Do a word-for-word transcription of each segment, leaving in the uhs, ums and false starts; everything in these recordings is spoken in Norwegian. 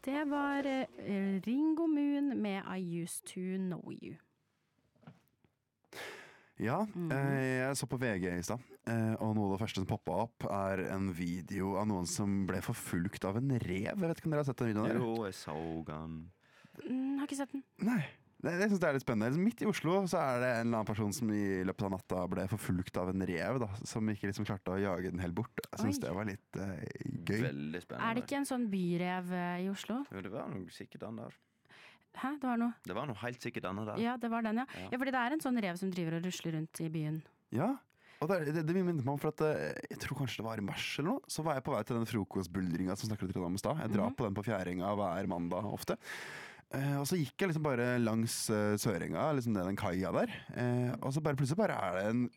Det var eh, Ringo Moon med I Used To Know You. Ja, eh, jeg så på V G i stad, eh, og noe av det første som poppet opp er en video av noen som ble forfulgt av en rev. Jeg vet ikke om dere har sett den videoen? der? Jo, jeg så den. Mm, har ikke sett den. Nei, det, jeg synes det er litt spennende. Midt i Oslo så er det en eller annen person som i løpet av natta ble forfulgt av en rev, da, som ikke liksom klarte å jage den helt bort. Jeg synes Oi. det var litt eh, gøy. Veldig spennende. Er det ikke en sånn byrev eh, i Oslo? Jo, det var nok sikkert den der. Hæ, det var noe? Det var noe helt sikkert denne der. Ja, det var den, ja. Ja. Ja, fordi det er en sånn rev som driver og rusler rundt i byen. Ja, og det, det, det minner meg om for at eh, jeg tror kanskje det var i mars eller noe, så var jeg på vei til den frokostbuldringa som snakket litt om i stad. Jeg drar Mhm. på den på Fjæringa hver mandag ofte. Eh, og så gikk jeg liksom bare langs eh, Sørenga, liksom ned den kaia der. Eh, og så bare plutselig bare er det en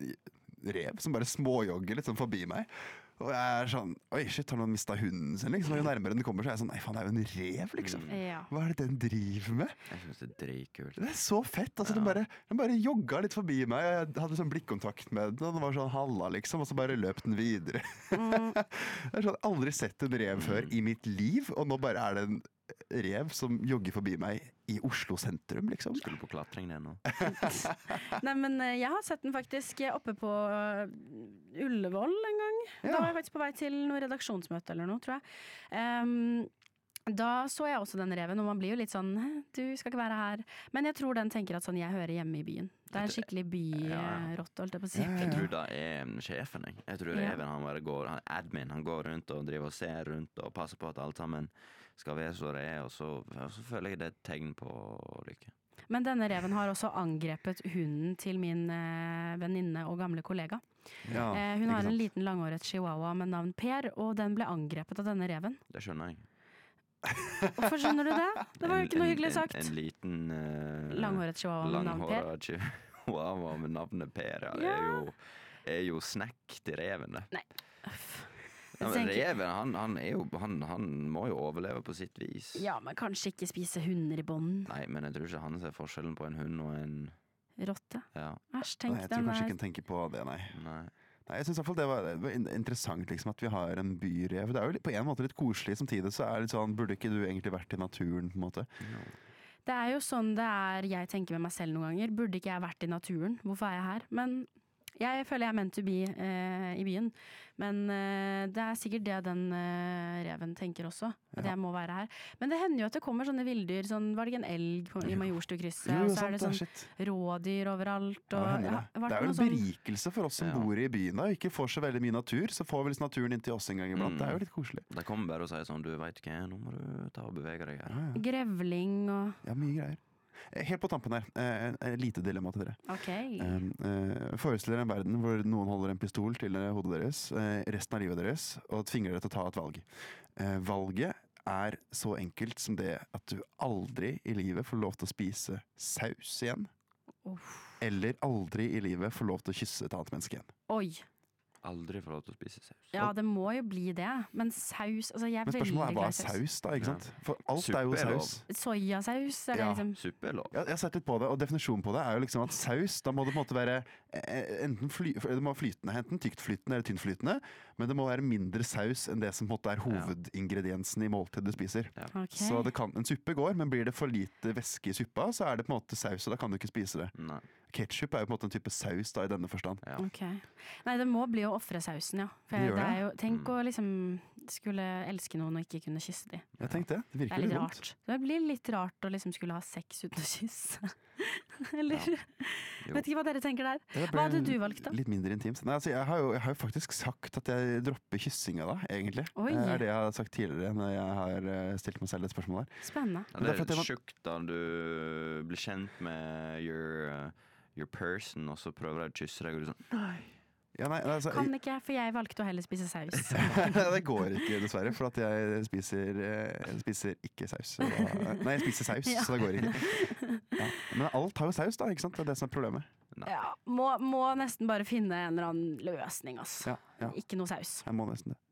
rev som bare småjogger litt sånn forbi meg. Og jeg er sånn, oi shit, har noen mistet hunden sin liksom? Og jo nærmere den kommer så er jeg sånn, nei faen, det er jo en rev liksom. Ja. Hva er det den driver med? Jeg synes det er dritkult. Det er så fett, altså den, bare, den bare jogga litt forbi meg. Jeg hadde sånn blikkontakt med den, og den var sånn halla liksom, og så bare løp den videre. Mm. Jeg har sånn, aldri sett en rev før i mitt liv, og nå bare er det en rev som jogger forbi meg i Oslo sentrum, liksom. Skulle på klatring det nå. Nei, men eh, jeg har sett den faktisk eh, oppe på eh, Ullevål en gang. Ja. Da var jeg faktisk på vei til noe redaksjonsmøte eller noe, tror jeg. Ehm, da så jeg også den reven, og man blir jo litt sånn, «Hæ, du skal ikke være her. Men jeg tror den tenker at sånn, jeg hører hjemme i byen. Det er en skikkelig byrott, holdt jeg på å si. Jeg tror det er sjefen, jeg. Jeg tror Ja. reven han bare går, han er admin, han går rundt og driver og ser rundt og passer på at alt sammen skal være så det er, og så, og så føler jeg det er et tegn på lykke. Men denne reven har også angrepet hunden til min eh, venninne og gamle kollega. Ja, Eh, hun ikke har en sant? liten langåret chihuahua med navn Per, og den ble angrepet av denne reven. Det skjønner jeg. Hvorfor skjønner du det? Det var jo ikke noe En- hyggelig en- sagt. En, en liten uh, Langhåret chihuahua med navn Per. Langhåret chihuahua med navnet Per, ja. Det Ja. er jo, er jo snack til reven, det. Nei. Ja, men Tenker- reven, han, han, er jo, han, han må jo overleve på sitt vis. Ja, men kanskje ikke spise hunder i bånd. Nei, men jeg tror ikke han ser forskjellen på en hund og en Rotte. Ja, Æsj, tenk Nei, jeg tror den kanskje er ikke en tenker på det, nei. nei. Nei, jeg synes i hvert fall det var, det var in- interessant liksom, at vi har en byrev. Det er jo litt, på en måte litt koselig, samtidig så er det litt sånn, burde ikke du egentlig vært i naturen, på en måte? Det er jo sånn det er jeg tenker med meg selv noen ganger. Burde ikke jeg vært i naturen? Hvorfor er jeg her? Men jeg føler jeg er meant to be eh, i byen. Men eh, det er sikkert det den eh, reven tenker også. At Ja. jeg må være her. Men det hender jo at det kommer sånne villdyr. Sånn, var det ikke en elg på, i Majorstukrysset? Jo, Og så sant, er det det er sånn shit. rådyr overalt. Ja, Og, det hender ja, det. vært Det er jo noe en sånn- berikelse for oss som Ja. bor i byen da, og ikke får så veldig mye natur, så får vi litt naturen inn til oss en gang iblant. Mm. Det er jo litt koselig. De kommer bare og sier sånn, du vet hva, nå må du ta og bevege deg her. grevling og Ja, mye greier. Eh, Helt på tampen her, eh, et lite dilemma til dere. OK. Um, eh, Forestill dere en verden hvor noen holder en pistol til eh, hodet deres eh, resten av livet deres og tvinger dere til å ta et valg. Eh, valget er så enkelt som det at du aldri i livet får lov til å spise saus igjen. Eller aldri i livet får lov til å kysse et annet menneske igjen. Oi. Aldri få lov til å spise saus. Ja, det må jo bli det. Men saus altså jeg er Men veldig spørsmålet er hva glad er i saus. saus da, ikke Ja. sant? For alt Suppe er jo er lov. saus. Soyasaus, er det Ja. liksom Suppe er lov. Jeg, jeg har sett litt på det, og definisjonen på det er jo liksom at saus, da må det på en måte være eh, enten fly, det må være flytende, enten tyktflytende eller tynnflytende, men det må være mindre saus enn det som på en måte er hovedingrediensen i måltidet du spiser. Ok. Så det kan, en suppe går, men blir det for lite væske i suppa, så er det på en måte saus, og da kan du ikke spise det. Nei. Ketchup er jo på en måte en type saus da, i denne forstand. Ja. Ok. Nei, det må bli å ofre sausen, ja. For Det det gjør er det. jo, tenk å liksom skulle elske noen og ikke kunne kysse dem. Jeg tenkte det. Det Det er virker litt litt vondt. rart. Det blir litt rart å liksom skulle ha sex uten å kysse. Eller Jo. vet ikke hva dere tenker der. Det ble Hva hadde du valgt da? Litt mindre intimt. Nei, altså, jeg, har jo, jeg har jo faktisk sagt at jeg dropper kyssinga da, egentlig. Oi. Det er det jeg har sagt tidligere når jeg har eh, stilt meg selv et spørsmål der. Spennende. Ja, Men det det er for er at jeg litt sjukt da du blir kjent med your, uh, your person, og så prøver de å kysse deg, og du er sånn, nei. Ja, nei, altså, Kan ikke, for jeg valgte å heller spise saus. det går ikke, dessverre, for at jeg spiser, eh, jeg spiser ikke saus. Så da, nei, jeg spiser saus, Ja. så det går ikke. Ja. Men alt har jo saus, da, ikke sant? Det er det som er problemet. Nei. Ja, må, må nesten bare finne en eller annen løsning, ass. Ja, ja. Ikke noe saus. Jeg må nesten det.